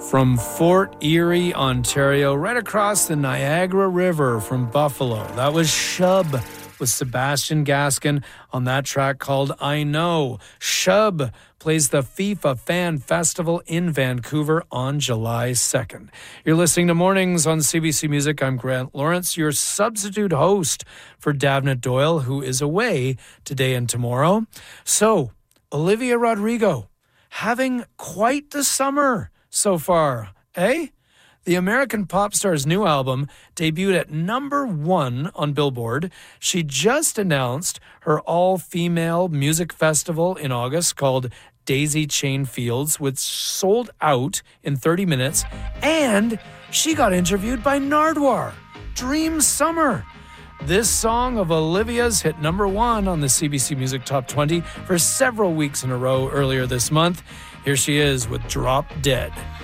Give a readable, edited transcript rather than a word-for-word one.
From Fort Erie, Ontario, right across the Niagara River from Buffalo. That was Shub with Sebastian Gaskin on that track called I Know. Shub plays the FIFA Fan Festival in Vancouver on July 2nd. You're listening to Mornings on CBC Music. I'm Grant Lawrence, your substitute host for Davnit Doyle, who is away today and tomorrow. So, Olivia Rodrigo, having quite the summer so far, eh? The American pop star's new album debuted at number 1 on Billboard. She just announced her all-female music festival in August called Daisy Chain Fields, which sold out in 30 minutes. And she got interviewed by Nardwuar. Dream Summer. This song of Olivia's hit number 1 on the CBC Music Top 20 for several weeks in a row earlier this month. Here she is with Drop Dead.